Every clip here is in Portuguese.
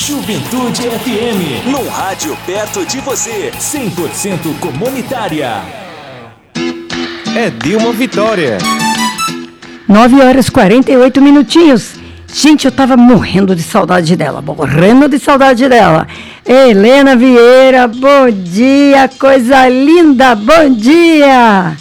Juventude FM, no rádio perto de você, 100% comunitária. É Dilma Vitória. 9h48. Gente, eu tava morrendo de saudade dela. Helena Vieira, bom dia, coisa linda, bom dia.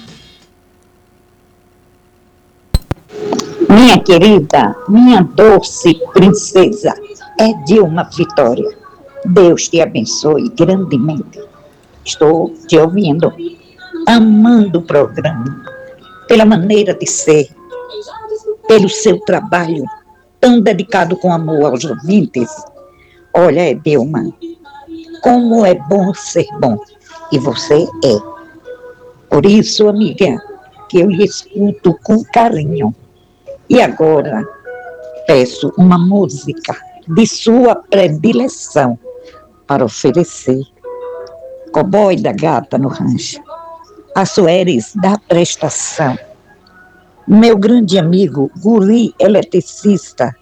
Minha querida, minha doce princesa, é Dilma Vitória. Deus te abençoe grandemente. Estou te ouvindo, amando o programa, pela maneira de ser, pelo seu trabalho tão dedicado com amor aos ouvintes. Olha, Dilma, como é bom ser bom, e você é. Por isso, amiga, que eu lhe escuto com carinho. E agora, peço uma música de sua predileção para oferecer. Cowboy da Gata no Rancho, a Soares da Prestação, meu grande amigo Guri eletricista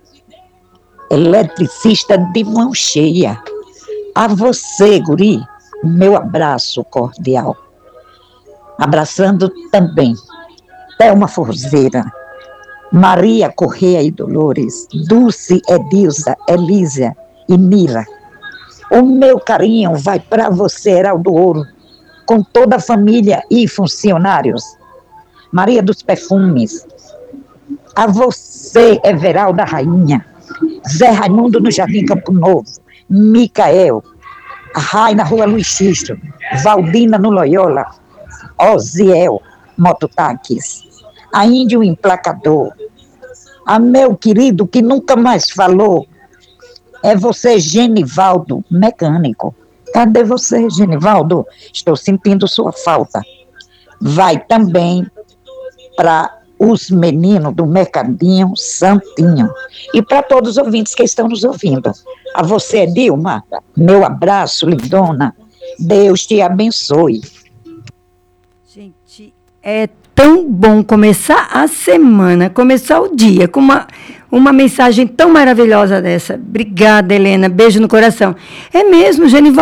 de mão cheia. A você, Guri, meu abraço cordial. Abraçando também Thelma Forzeira, Maria Correia e Dolores, Dulce, Edilza, Elísia e Mira. O meu carinho vai para você, Heraldo Ouro, com toda a família e funcionários. Maria dos Perfumes, a você, Everalda Rainha, Zé Raimundo no Jardim Campo Novo, Micael, a Rai na Rua Luiz Xisto, Valdina no Loyola, Oziel, Mototáxis, a Índio Emplacador, a meu querido que nunca mais falou, é você, Genivaldo, mecânico. Cadê você, Genivaldo? Estou sentindo sua falta. Vai também para os meninos do Mercadinho Santinho. E para todos os ouvintes que estão nos ouvindo. A você, Dilma, meu abraço, lindona. Deus te abençoe. Gente, é tão bom começar a semana, começar o dia com uma mensagem tão maravilhosa dessa. Obrigada, Helena. Beijo no coração. É mesmo, Genivaldo.